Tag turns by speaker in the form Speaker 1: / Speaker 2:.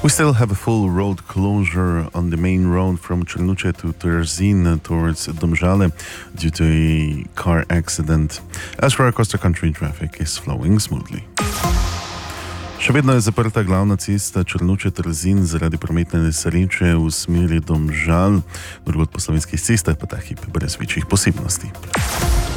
Speaker 1: We still have a full road closure on the main road from Črnuče to Trzin towards Domžale due to a car accident. As for our cross-country traffic is flowing smoothly. Še vedno je zaprta glavna cesta Črnuče-Trzin zaradi prometne nesreče v smeri Domžal, drugod po slovenskih cestah pa ta hip brez večjih posebnosti.